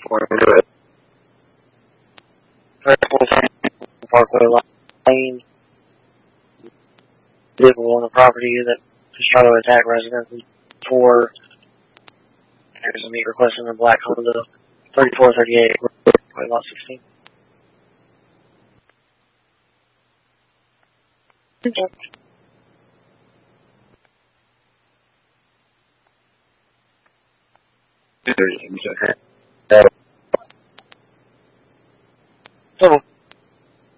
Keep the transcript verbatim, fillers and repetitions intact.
We're going to do it. Parkway Lane. Vehicle on the property that is trying to attack residents. Four. There's a meet request in the black Honda. thirty-four thirty-eight. Lot sixteen. Okay.